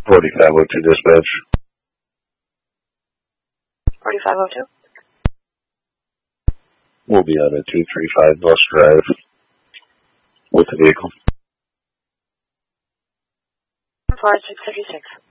4502 dispatch. 4502? We'll be on a 235 Bus Drive with the vehicle. 4636.